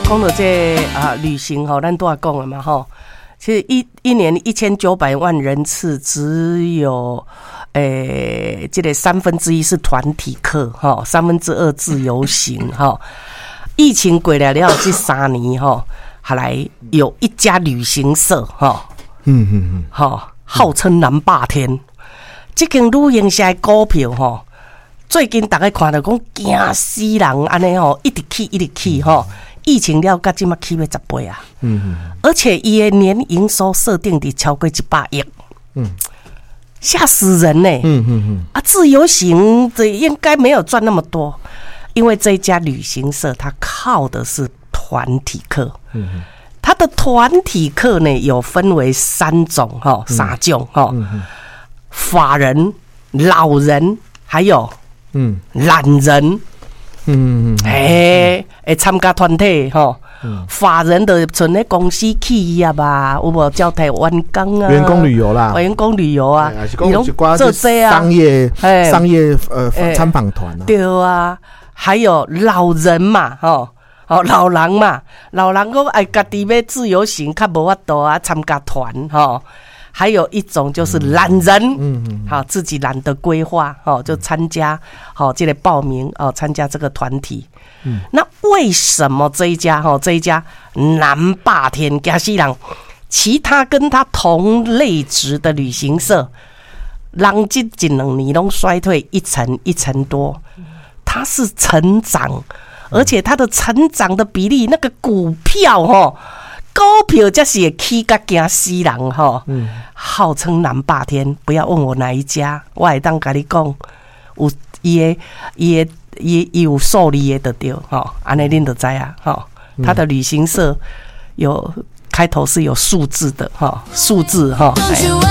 讲到这旅行吼，咱都要讲了嘛吼。其实一年1900万人次，只有这个1/3是团体客哈，2/3自由行哈。疫情过来了这3年哈，还来有一家旅行社哈，哈，号称南霸天。这间旅行社的股票哈，最近大家看到讲惊死人安尼吼，一直起吼。疫情了，到今嘛起要10倍啊！而且伊的年营收设定的超过100亿，吓死人呢！自由行这应该没有赚那么多，因为这一家旅行社它靠的是团体客，它的团体客呢有分为3种哈，3种哈，法人、老人还有懒人。参加团体吼，法人的存咧公司企业啊，有无招待员工啊？ 员工旅游啦， 员工旅游啊， 伊拢做这啊，商业参访团啊， 对啊，还有老人嘛，吼，老人嘛，老人讲哎，家己要自由行，较无法度啊，参加团吼。还有一种就是懒人，好，自己懒得规划，就参加，这个报名，参加这个团体。那为什么这一家南霸天加西人，其他跟他同类值的旅行社，人这1-2年都衰退1成多，它是成长，而且它的成长的比例，那个股票股票才是会起甲惊死人吼，号称南霸天，不要问我哪一家，我会当甲你讲，有伊有受理的对吼，安尼恁就知啊吼，他的旅行社有开头是有数字的哈，数字哈。